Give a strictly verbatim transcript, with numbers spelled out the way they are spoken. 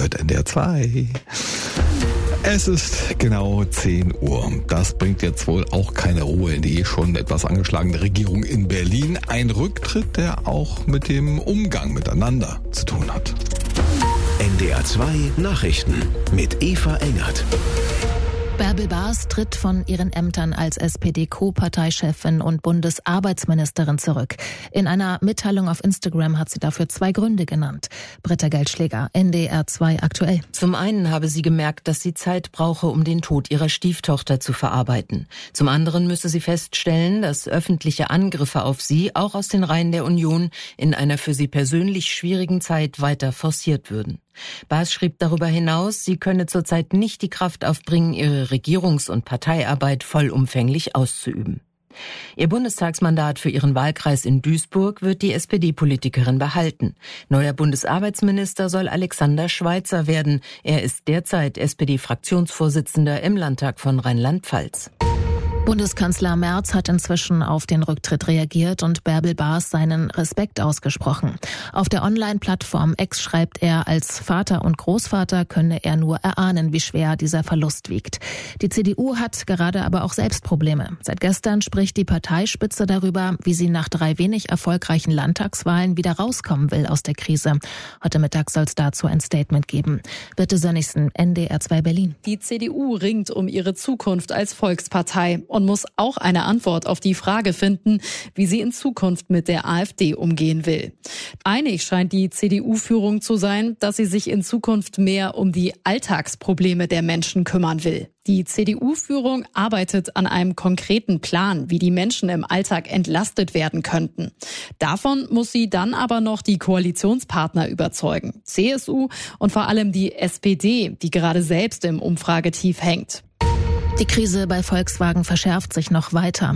mit N D R zwei. Es ist genau zehn Uhr. Das bringt jetzt wohl auch keine Ruhe in die schon etwas angeschlagene Regierung in Berlin. Ein Rücktritt, der auch mit dem Umgang miteinander zu tun hat. N D R zwei Nachrichten mit Eva Engert. Bärbel Baas tritt von ihren Ämtern als S P D-Co-Parteichefin und Bundesarbeitsministerin zurück. In einer Mitteilung auf Instagram hat sie dafür zwei Gründe genannt. Britta Geldschläger, N D R zwei aktuell. Zum einen habe sie gemerkt, dass sie Zeit brauche, um den Tod ihrer Stieftochter zu verarbeiten. Zum anderen müsse sie feststellen, dass öffentliche Angriffe auf sie, auch aus den Reihen der Union, in einer für sie persönlich schwierigen Zeit weiter forciert würden. Baas schrieb darüber hinaus, sie könne zurzeit nicht die Kraft aufbringen, ihre Regierungs- und Parteiarbeit vollumfänglich auszuüben. Ihr Bundestagsmandat für ihren Wahlkreis in Duisburg wird die S P D-Politikerin behalten. Neuer Bundesarbeitsminister soll Alexander Schweitzer werden. Er ist derzeit S P D-Fraktionsvorsitzender im Landtag von Rheinland-Pfalz. Bundeskanzler Merz hat inzwischen auf den Rücktritt reagiert und Bärbel Baas seinen Respekt ausgesprochen. Auf der Online-Plattform X schreibt er, als Vater und Großvater könne er nur erahnen, wie schwer dieser Verlust wiegt. Die C D U hat gerade aber auch selbst Probleme. Seit gestern spricht die Parteispitze darüber, wie sie nach drei wenig erfolgreichen Landtagswahlen wieder rauskommen will aus der Krise. Heute Mittag soll es dazu ein Statement geben. Birte Sönnigsen, N D R zwei Berlin. Die C D U ringt um ihre Zukunft als Volkspartei und muss auch eine Antwort auf die Frage finden, wie sie in Zukunft mit der AfD umgehen will. Einig scheint die C D U-Führung zu sein, dass sie sich in Zukunft mehr um die Alltagsprobleme der Menschen kümmern will. Die C D U-Führung arbeitet an einem konkreten Plan, wie die Menschen im Alltag entlastet werden könnten. Davon muss sie dann aber noch die Koalitionspartner überzeugen. C S U und vor allem die S P D, die gerade selbst im Umfragetief hängt. Die Krise bei Volkswagen verschärft sich noch weiter.